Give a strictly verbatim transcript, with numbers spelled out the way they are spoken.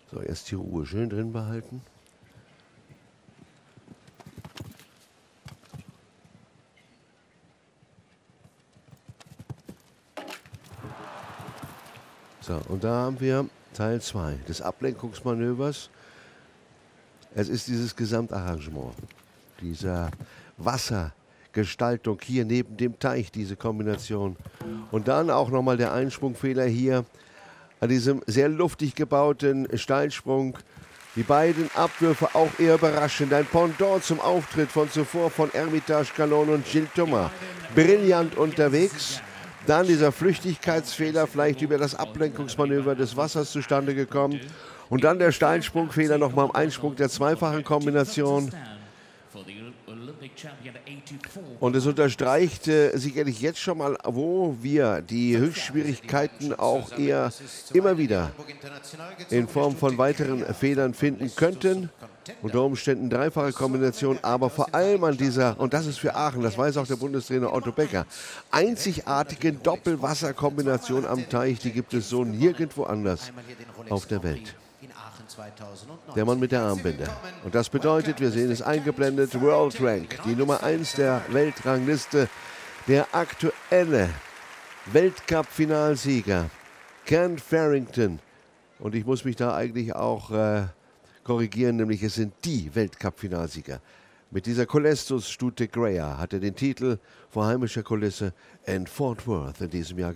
So, erst die Ruhe schön drin behalten. So, und da haben wir Teil zwei des Ablenkungsmanövers. Es ist dieses Gesamtarrangement, dieser Wassergestaltung hier neben dem Teich, diese Kombination. Und dann auch nochmal der Einsprungfehler hier an diesem sehr luftig gebauten Steilsprung. Die beiden Abwürfe auch eher überraschend. Ein Pendant zum Auftritt von zuvor von Hermitage Calon und Gilles Thomas. Brillant unterwegs. Dann dieser Flüchtigkeitsfehler, vielleicht über das Ablenkungsmanöver des Wassers zustande gekommen. Und dann der Steilsprungfehler nochmal im Einsprung der zweifachen Kombination. Und es unterstreicht äh, sicherlich jetzt schon mal, wo wir die Höchstschwierigkeiten auch eher immer wieder in Form von weiteren Fehlern finden könnten. Unter Umständen dreifache Kombination, aber vor allem an dieser, und das ist für Aachen, das weiß auch der Bundestrainer Otto Becker, einzigartigen Doppelwasserkombination am Teich, die gibt es so nirgendwo anders auf der Welt. Der Mann mit der Armbinde. Und das bedeutet, wir sehen es eingeblendet, World Rank, die Nummer eins der Weltrangliste, der aktuelle Weltcup-Finalsieger, Ken Farrington. Und ich muss mich da eigentlich auch äh, korrigieren, nämlich es sind die Weltcup-Finalsieger. Mit dieser Colestus Stute Greyer hat er den Titel vor heimischer Kulisse in Fort Worth in diesem Jahr